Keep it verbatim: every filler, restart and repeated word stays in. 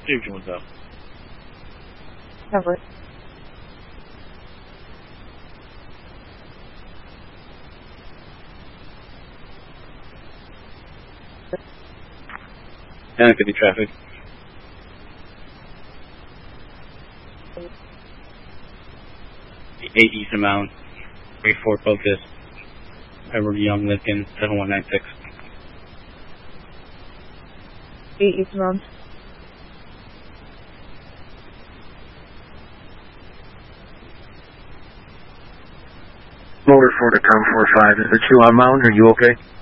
Fusion, what's up? Cover it. And it could be traffic. eight Eastern Mountain, three four Focus, Edward Young Lincoln, seven one nine six. eight Eastern Mountain. Motor four to com four five, is it you on Mountain? Are you okay?